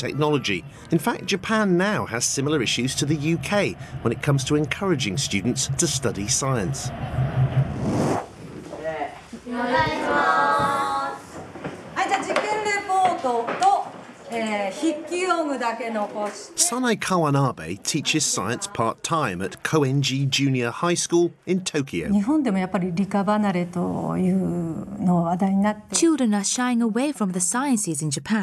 technology. In fact, Japan now has similar issues to the UK when it comes to encouraging students to study science. Sanae Kawanabe teaches science part-time at Koenji Junior High School in Tokyo. Children are shying away from the sciences in Japan.